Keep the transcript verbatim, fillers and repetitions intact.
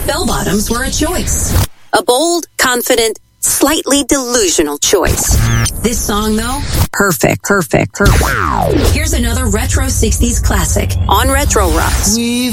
bell-bottoms were a choice. A bold, confident, slightly delusional choice. This song, though, Perfect, perfect, perfect. here's another retro sixties classic. On Retro Rocks. We